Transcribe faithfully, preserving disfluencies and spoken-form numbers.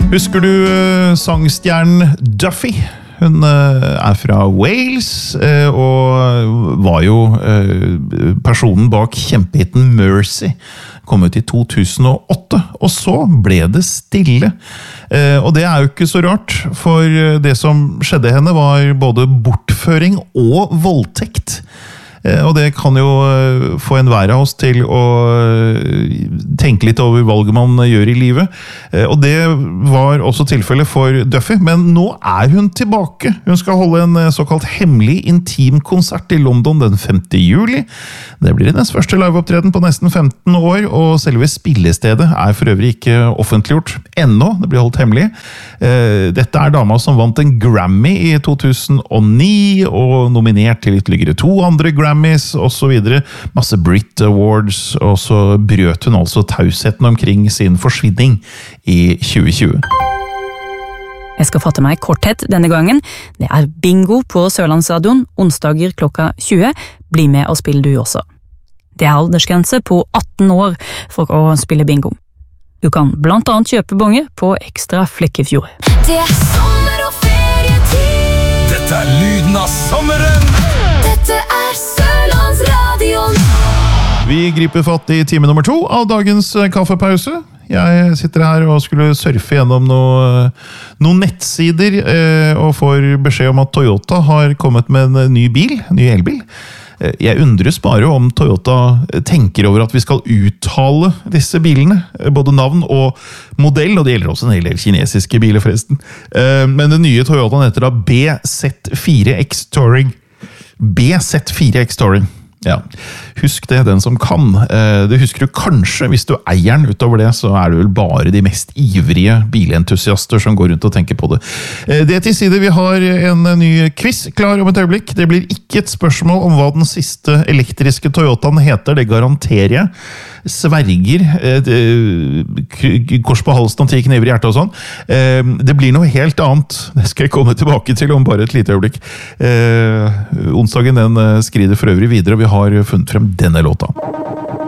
Husker du uh, sangstjernen Duffy? Hun uh, er fra Wales uh, og var jo uh, personen bak kjempehiten Mercy. Kom ut i to tusen og åtte, og så ble det stille. Uh, og det er jo ikke så rart, for det som skjedde henne var både bortføring og voldtekt. Og det kan jo få en hver av oss til å tenke litt over valget man gjør i livet. Og det var også tilfellet for Duffy, men nå er hun tilbake. Hun skal holde en såkalt hemmelig intimkonsert i London den femte juli. Det blir hennes første liveopptreden på nesten femten år, og selve spillestedet er for øvrig ikke offentliggjort ennå. Det blir holdt hemmelig. Dette er dama som vant en Grammy i to tusen og ni, og nominert til ytterligere to andre Grammy, og så videre, masse Brit Awards, og så brøt hun altså tausheten omkring sin forsvinning i tjue tjue. Jeg skal fatte meg i korthet denne gangen. Det er bingo på Sørlandsradioen, onsdager klokka tjue. Bli med og spill du også. Det er aldersgrense på atten år for å spille bingo. Du kan blant annet kjøpe bonge på Ekstra Flekkefjord. Det er sommer og ferietid. Dette er lyden av sommeren. Dette er Sørlandsradioen. Vi griper fatt i time nummer to av dagens kaffepause. Jeg sitter her og skulle surfe gjennom noen noe nettsider og får beskjed om at Toyota har kommet med en ny bil, en ny elbil. Jeg undres bare om Toyota tenker over at vi skal uttale disse bilene, både navn og modell, og det gjelder også en hel del kinesiske biler forresten. Men den nye Toyotaen heter da B Z fire X Touring. B Z fire X Touring. Ja, husk det, den som kan. Det husker du kanskje, hvis du eier den. Utover det så er det vel bare de mest ivrige bilentusiaster som går rundt og tenker på det. Det til side, vi har en ny quiz klar om et øyeblikk. Det blir ikke et spørsmål om hva den siste elektriske Toyotaen heter, det garanterer jeg. Sverger, kors på halsen og ti kniver i hjertet og sånn. Det blir noe helt annet. Det skal jeg komme tilbake til om bare et lite øyeblikk. Onsdagen den skrider for øvrig videre, og vi har funnet frem denne låta.